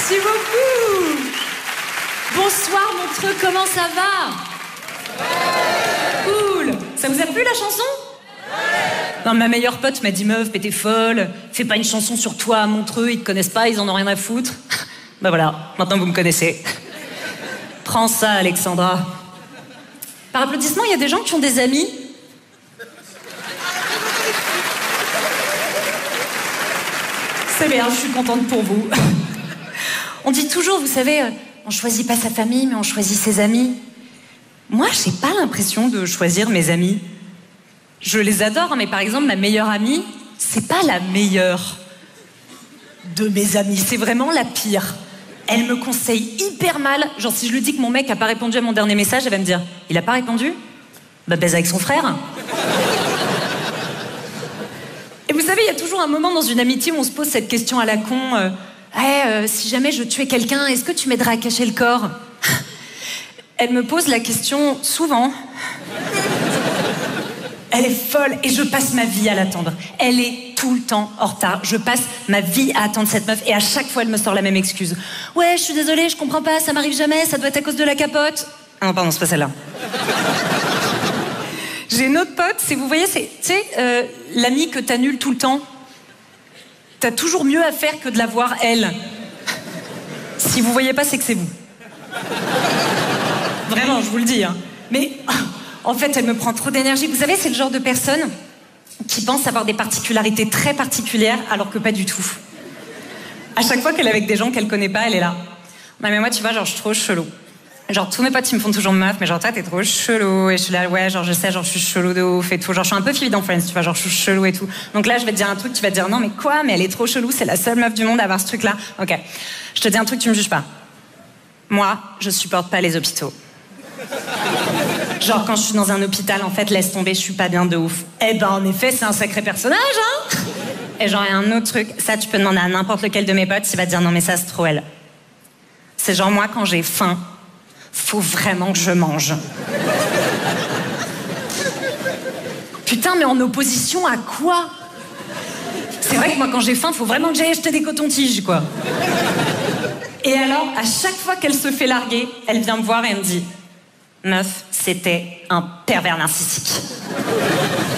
Merci beaucoup. Bonsoir Montreux, comment ça va? Cool. Ça vous a plu la chanson? Non, ma meilleure pote m'a dit meuf, mais t'es folle, fais pas une chanson sur toi à Montreux, ils te connaissent pas, ils en ont rien à foutre. Bah voilà, maintenant vous me connaissez. Prends ça, Alexandra. Par applaudissement, il y a des gens qui ont des amis. C'est bien, je suis contente pour vous. On dit toujours, vous savez, on choisit pas sa famille, mais on choisit ses amis. Moi, j'ai pas l'impression de choisir mes amis. Je les adore, mais par exemple, ma meilleure amie, c'est pas la meilleure de mes amies, c'est vraiment la pire. Elle me conseille hyper mal. Genre, si je lui dis que mon mec a pas répondu à mon dernier message, elle va me dire « Il a pas répondu ? Bah, baise avec son frère. » Et vous savez, il y a toujours un moment dans une amitié où on se pose cette question à la con. Si jamais je tuais quelqu'un, est-ce que tu m'aiderais à cacher le corps? Elle me pose la question souvent. Elle est folle et je passe ma vie à l'attendre. Elle est tout le temps en retard. Je passe ma vie à attendre cette meuf et à chaque fois elle me sort la même excuse. Ouais, je suis désolée, je comprends pas, ça m'arrive jamais, ça doit être à cause de la capote. Ah non, pardon, c'est pas celle-là. J'ai une autre pote, vous voyez, tu sais, l'amie que t'annules tout le temps. T'as toujours mieux à faire que de la voir, elle. Si vous voyez pas, c'est que c'est vous. Vraiment, je vous le dis. Hein. Mais en fait, elle me prend trop d'énergie. Vous savez, c'est le genre de personne qui pense avoir des particularités très particulières, alors que pas du tout. À chaque fois qu'elle est avec des gens qu'elle connaît pas, elle est là. Non, mais moi, tu vois, genre, je suis trop chelou. Genre, tous mes potes, ils me font toujours meuf, mais genre, toi, t'es trop chelou. Et je suis là, ouais, genre, je sais, genre, je suis chelou de ouf et tout. Genre, je suis un peu Phoebe dans Friends, tu vois, genre, je suis chelou et tout. Donc là, je vais te dire un truc, tu vas te dire, non, mais quoi? Mais elle est trop chelou, c'est la seule meuf du monde à avoir ce truc-là. Ok. Je te dis un truc, tu me juges pas. Moi, je supporte pas les hôpitaux. Genre, quand je suis dans un hôpital, en fait, laisse tomber, je suis pas bien de ouf. Eh ben, en effet, c'est un sacré personnage, hein? Et genre, il y a un autre truc, ça, tu peux demander à n'importe lequel de mes potes, il va te dire, non, mais ça, c'est trop elle. C'est genre, moi, quand j'ai faim, faut vraiment que je mange. Putain, mais en opposition à quoi? C'est vrai que moi, quand j'ai faim, faut vraiment que j'aille acheter des cotons-tiges, quoi. Et alors, à chaque fois qu'elle se fait larguer, elle vient me voir et elle me dit... Meuf, c'était un pervers narcissique.